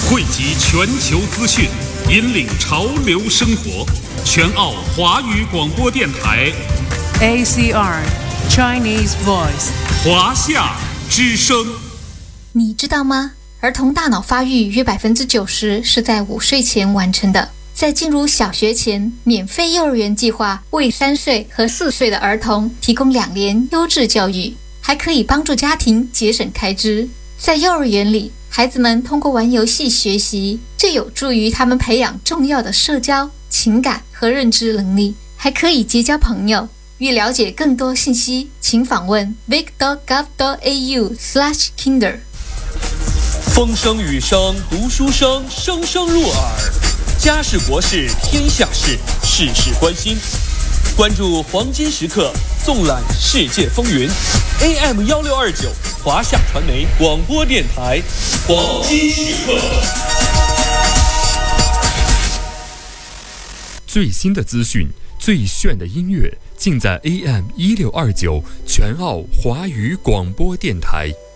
汇集全球资讯，引领潮流生活。全澳华语广播电台 ACR Chinese Voice 华夏之声。 你知道吗？儿童大脑发育约90%是在5岁前完成的。在进入小学前，免费幼儿园计划为3岁和4岁的儿童提供2年优质教育，还可以帮助家庭节省开支。在幼儿园里，孩子们通过玩游戏学习，这有助于他们培养重要的社交、情感和认知能力，还可以结交朋友。欲了解更多信息，请访问 vic.gov.au/kinder。 风声雨声读书声，声声入耳。家事国事天下事，事事关心。关注黄金时刻，纵览世界风云。AM1629华夏传媒广播电台，黄金时刻。 最新的资讯，最炫的音乐，尽在AM1629全澳华语广播电台。